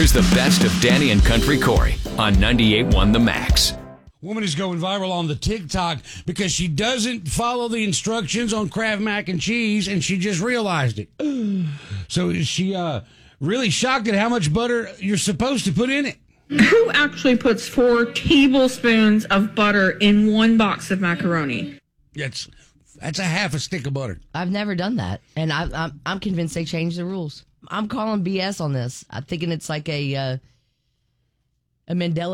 is the best of Danny and Country Corey on 98.1 The Max. Woman is going viral on the TikTok because she doesn't follow the instructions on Kraft mac and cheese, and she just realized it. So she really shocked at how much butter you're supposed to put in it. Who actually puts 4 tablespoons of butter in one box of macaroni? That's a half a stick of butter. I've never done that, and I'm convinced they changed the rules. I'm calling BS on this. I'm thinking it's like a Mandela